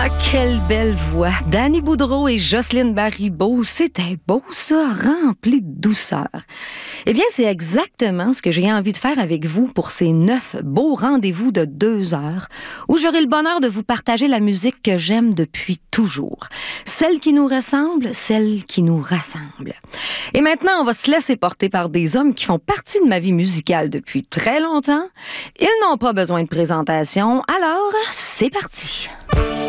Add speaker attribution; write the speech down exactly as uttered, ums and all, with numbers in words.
Speaker 1: Ah, quelle belle voix! Danny Boudreau et Jocelyne Baribeau, c'était beau ça, rempli de douceur. Eh bien, c'est exactement ce que j'ai envie de faire avec vous pour ces neuf beaux rendez-vous de deux heures où j'aurai le bonheur de vous partager la musique que j'aime depuis toujours. Celle qui nous ressemble, celle qui nous rassemble. Et maintenant, on va se laisser porter par des hommes qui font partie de ma vie musicale depuis très longtemps. Ils n'ont pas besoin de présentation, alors c'est parti!